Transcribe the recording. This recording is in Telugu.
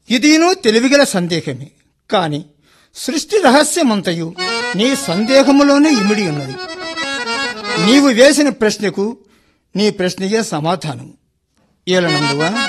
ఇదీను తెలివిగల సందేహమే. కాని సృష్టి రహస్యమంతయు నీ సందేహములోనే ఇమిడి ఉన్నది. నీవు వేసిన ప్రశ్నకు నీ ప్రశ్నయే సమాధానము. ఏలనందువా